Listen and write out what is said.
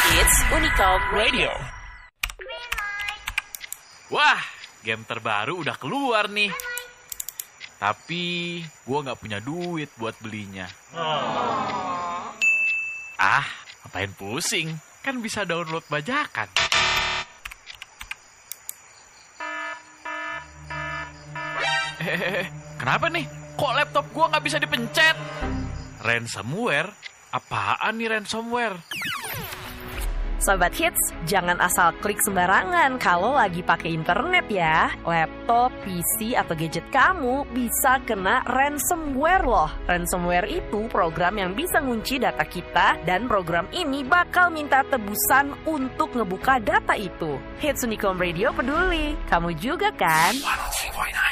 It's Unicom Radio. Wah, game terbaru udah keluar nih. Tapi gue gak punya duit buat belinya. Ngapain pusing? Kan bisa download bajakan. Kenapa nih? Kok laptop gue gak bisa dipencet? Ransomware? Apaan nih ransomware? Sobat Hits, jangan asal klik sembarangan kalau lagi pakai internet ya. Laptop, PC, atau gadget kamu bisa kena ransomware loh. Ransomware itu program yang bisa ngunci data kita dan program ini bakal minta tebusan untuk ngebuka data itu. Hits Unicom Radio peduli. Kamu juga kan? 103.9